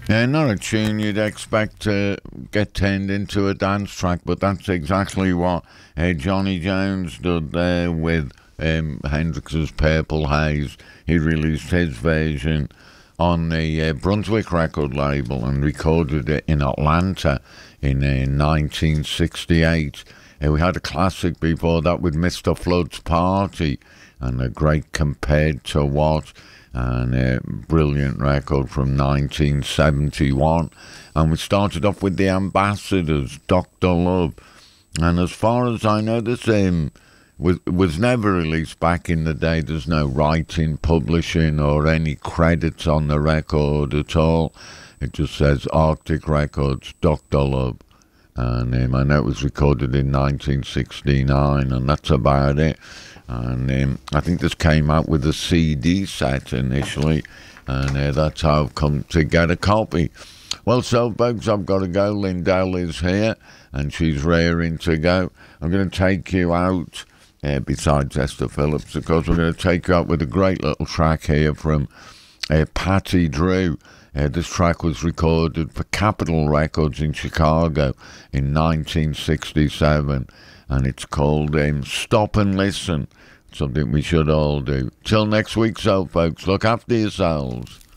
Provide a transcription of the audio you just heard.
Not a tune you'd expect to get turned into a dance track, but that's exactly what Johnny Jones did there with Hendrix's Purple Haze. He released his version on the Brunswick record label and recorded it in Atlanta in 1968. We had a classic before that with Mr. Flood's Party and a great Compared to What, and a brilliant record from 1971. And we started off with the Ambassadors, Dr. Love. And as far as I know, this was never released back in the day. There's no writing, publishing, or any credits on the record at all. It just says Arctic Records, Dr. Love. And I know it was recorded in 1969, and that's about it. And I think this came out with a CD set initially, and that's how I've come to get a copy. Well, so folks, I've got to go. Lindell is here, and she's raring to go. I'm going to take you out, besides Esther Phillips, of course, we're going to take you out with a great little track here from Patty Drew. This track was recorded for Capitol Records in Chicago in 1967, and it's called Stop and Listen, something we should all do. Till next week, so folks, look after yourselves.